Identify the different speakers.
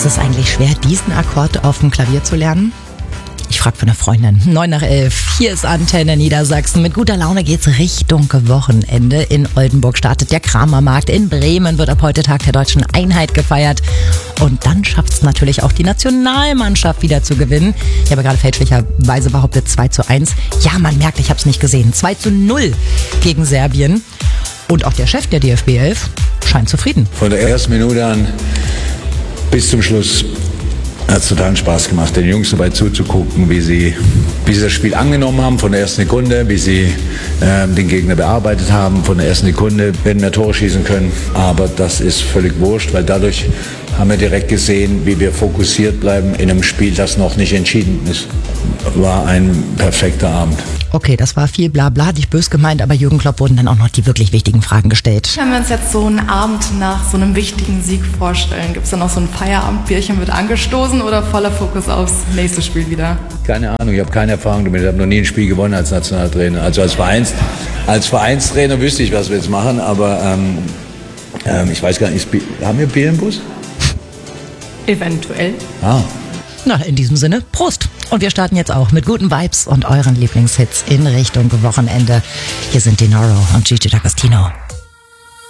Speaker 1: es eigentlich schwer, diesen Akkord auf dem Klavier zu lernen? Ich frage für eine Freundin. 9:11, hier ist Antenne Niedersachsen. Mit guter Laune geht's Richtung Wochenende. In Oldenburg startet der Kramermarkt. In Bremen wird ab heute Tag der Deutschen Einheit gefeiert. Und dann schafft's natürlich auch die Nationalmannschaft wieder zu gewinnen. Ich habe gerade fälschlicherweise behauptet 2:1. Ja, man merkt, ich habe es nicht gesehen. 2:0 gegen Serbien. Und auch der Chef der DFB 11 scheint zufrieden.
Speaker 2: Von der ersten Minute an bis zum Schluss hat es totalen Spaß gemacht, den Jungs dabei zuzugucken, wie sie das Spiel angenommen haben von der ersten Sekunde, wie sie den Gegner bearbeitet haben von der ersten Sekunde, wenn wir Tore schießen können. Aber das ist völlig wurscht, weil dadurch haben wir direkt gesehen, wie wir fokussiert bleiben in einem Spiel, das noch nicht entschieden ist. War ein perfekter Abend.
Speaker 1: Okay, das war viel Blabla, nicht bös gemeint, aber Jürgen Klopp wurden dann auch noch die wirklich wichtigen Fragen gestellt.
Speaker 3: Wenn wir uns jetzt so einen Abend nach so einem wichtigen Sieg vorstellen, gibt es dann noch so ein Feierabendbierchen, wird angestoßen oder voller Fokus aufs nächste Spiel wieder?
Speaker 2: Keine Ahnung, ich habe keine Erfahrung damit. Ich habe noch nie ein Spiel gewonnen als Nationaltrainer. Also als Vereinstrainer wüsste ich, was wir jetzt machen, aber ich weiß gar nicht, haben wir Bier im Bus?
Speaker 3: Eventuell.
Speaker 1: Na, in diesem Sinne, Prost! Und wir starten jetzt auch mit guten Vibes und euren Lieblingshits in Richtung Wochenende. Hier sind Dinoro und Gigi D'Agostino.